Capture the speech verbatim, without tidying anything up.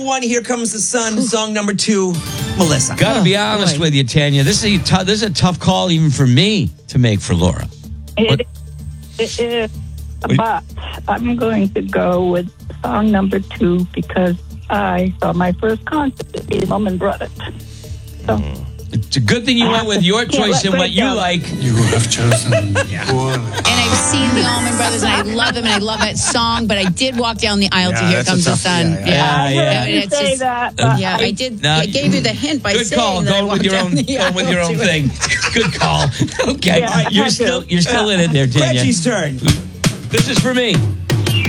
one, Here Comes the Sun. Song number two, Melissa. Gotta be honest boy. with you, Tanya. This is a t- this is a tough call even for me to make for Laura. What- It, it is, but I'm going to go with song number two because I saw my first concert at the Allman Brothers. So, It's a good thing you went with your Can't choice let and what Greg you down. like. You have chosen poorly. And I've seen the Allman Brothers, and I love them, and I love that song. But I did walk down the aisle to Yeah, Here that's a Comes the tough- Sun. yeah, yeah. Yeah, I yeah. heard you It's say just- that. But Yeah, I did. No, I gave you the hint by Good saying call. that I Going with walked your down own, the going with your aisle own to it. thing. Good call. Okay, Yeah, you're thank still you. you're still in it there, Tanya. Reggie's turn. This is for me.